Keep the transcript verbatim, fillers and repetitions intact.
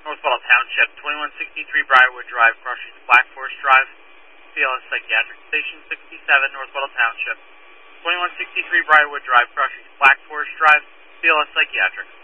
North Bottle Township, twenty-one sixty-three Briarwood Drive, Cross Street to Black Forest Drive, B L S Psychiatric Station sixty-seven, North Bottle Township, twenty-one sixty-three Briarwood Drive, Cross Street to Black Forest Drive, B L S Psychiatric.